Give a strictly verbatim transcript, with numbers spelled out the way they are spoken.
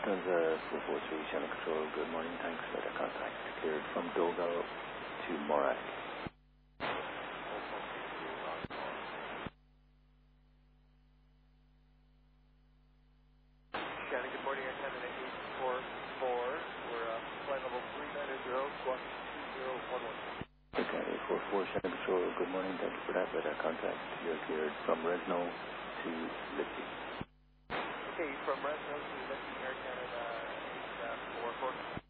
Lufthansa four four three, Channel Control, good morning, thanks for the contact. Cleared from Dogal to Morak. Shannon, good morning, Air Canada eight four four. We're uh, flight level three nine zero, squawk two zero one one. Okay, eight four four, Channel Control, good morning, thank you for that. With our contact, you're cleared from Resno to Lipsy. Okay, from Resno to Lipsy, Air Canada eight four four.